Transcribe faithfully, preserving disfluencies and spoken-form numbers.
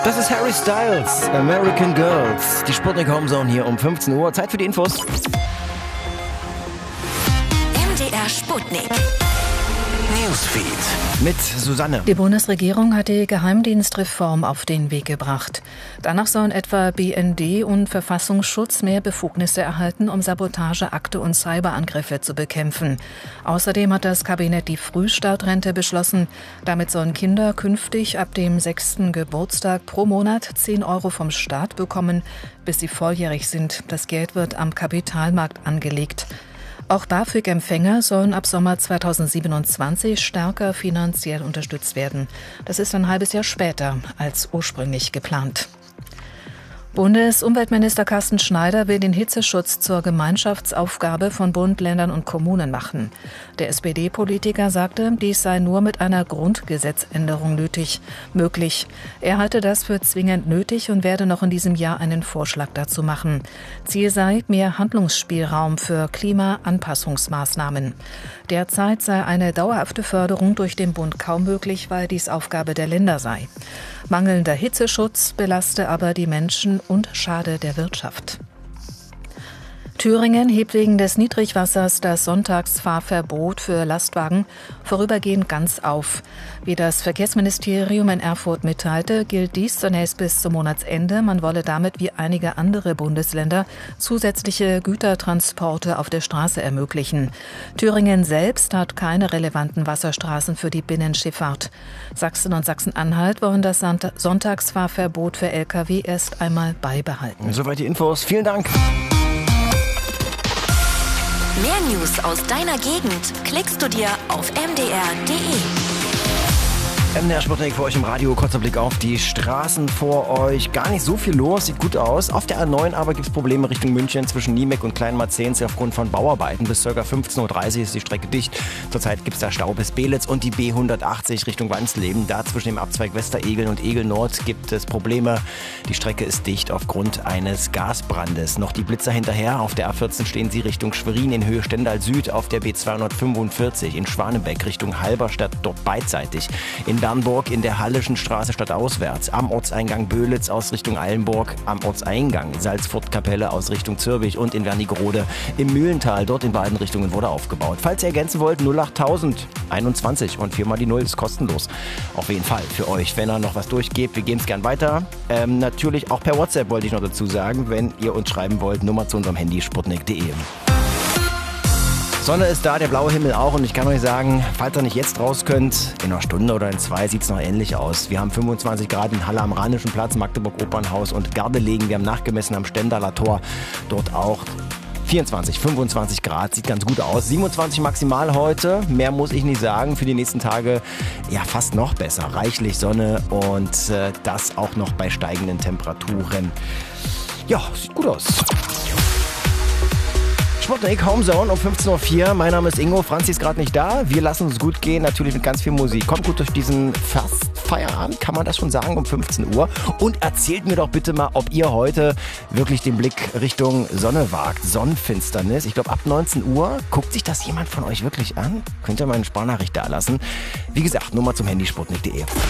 Das ist Harry Styles, American Girls. Die Sputnik Homezone hier um fünfzehn Uhr. Zeit für die Infos. M D R Sputnik. Newsfeed. Mit Susanne. Die Bundesregierung hat die Geheimdienstreform auf den Weg gebracht. Danach sollen etwa B N D und Verfassungsschutz mehr Befugnisse erhalten, um Sabotageakte und Cyberangriffe zu bekämpfen. Außerdem hat das Kabinett die Frühstartrente beschlossen. Damit sollen Kinder künftig ab dem sechsten Geburtstag pro Monat zehn Euro vom Staat bekommen, bis sie volljährig sind. Das Geld wird am Kapitalmarkt angelegt. Auch BAföG-Empfänger sollen ab Sommer zweitausendsiebenundzwanzig stärker finanziell unterstützt werden. Das ist ein halbes Jahr später als ursprünglich geplant. Bundesumweltminister Carsten Schneider will den Hitzeschutz zur Gemeinschaftsaufgabe von Bund, Ländern und Kommunen machen. Der S P D-Politiker sagte, dies sei nur mit einer Grundgesetzänderung nötig, möglich. Er halte das für zwingend nötig und werde noch in diesem Jahr einen Vorschlag dazu machen. Ziel sei mehr Handlungsspielraum für Klimaanpassungsmaßnahmen. Derzeit sei eine dauerhafte Förderung durch den Bund kaum möglich, weil dies Aufgabe der Länder sei. Mangelnder Hitzeschutz belaste aber die Menschen und schade der Wirtschaft. Thüringen hebt wegen des Niedrigwassers das Sonntagsfahrverbot für Lastwagen vorübergehend ganz auf. Wie das Verkehrsministerium in Erfurt mitteilte, gilt dies zunächst bis zum Monatsende. Man wolle damit wie einige andere Bundesländer zusätzliche Gütertransporte auf der Straße ermöglichen. Thüringen selbst hat keine relevanten Wasserstraßen für die Binnenschifffahrt. Sachsen und Sachsen-Anhalt wollen das Sonntagsfahrverbot für L K W erst einmal beibehalten. Soweit die Infos. Vielen Dank. Mehr News aus deiner Gegend klickst du dir auf m d r punkt d e. M D R Sputnik für euch im Radio. Kurzer Blick auf die Straßen vor euch. Gar nicht so viel los, sieht gut aus. Auf der A neun aber gibt es Probleme Richtung München zwischen Niemek und Kleinmarzehns aufgrund von Bauarbeiten. Bis ca. fünfzehn Uhr dreißig ist die Strecke dicht. Zurzeit gibt es da Stau bis Belitz und die B hundertachtzig Richtung Wansleben. Da zwischen dem Abzweig Westeregeln und Egel Nord gibt es Probleme. Die Strecke ist dicht aufgrund eines Gasbrandes. Noch die Blitzer hinterher. Auf der A vierzehn stehen sie Richtung Schwerin in Höhe Stendal Süd. Auf der B zweihundertfünfundvierzig in Schwanebeck Richtung Halberstadt, dort beidseitig. In Bernburg in der Hallischen Straße stadtauswärts, am Ortseingang Böhlitz aus Richtung Eilenburg, am Ortseingang Salzfurt-Kapelle aus Richtung Zürbich und in Wernigerode im Mühlental. Dort in beiden Richtungen wurde aufgebaut. Falls ihr ergänzen wollt, null acht tausend einundzwanzig und viermal die Null ist kostenlos. Auf jeden Fall für euch, wenn ihr noch was durchgebt. Wir geben es gern weiter. Ähm, natürlich auch per WhatsApp wollte ich noch dazu sagen, wenn ihr uns schreiben wollt, Nummer zu unserem Handy sputnik punkt d e. Sonne ist da, der blaue Himmel auch und ich kann euch sagen, falls ihr nicht jetzt raus könnt, in einer Stunde oder in zwei sieht es noch ähnlich aus. Wir haben fünfundzwanzig Grad in Halle am Rheinischen Platz, Magdeburg Opernhaus und Gardelegen. Wir haben nachgemessen am Stendaler Tor, dort auch vierundzwanzig, fünfundzwanzig Grad, sieht ganz gut aus. siebenundzwanzig maximal heute, mehr muss ich nicht sagen. Für die nächsten Tage ja fast noch besser, reichlich Sonne und äh, das auch noch bei steigenden Temperaturen. Ja, sieht gut aus. Sputnik Homezone um fünfzehn Uhr vier. Mein Name ist Ingo, Franzi ist gerade nicht da. Wir lassen uns gut gehen, natürlich mit ganz viel Musik. Kommt gut durch diesen fast Feierabend, kann man das schon sagen, um fünfzehn Uhr. Und erzählt mir doch bitte mal, ob ihr heute wirklich den Blick Richtung Sonne wagt. Sonnenfinsternis. Ich glaube, ab neunzehn Uhr guckt sich das jemand von euch wirklich an? Könnt ihr mal eine Sprachnachricht da lassen. Wie gesagt, Nummer zum Handy sputnik punkt d e.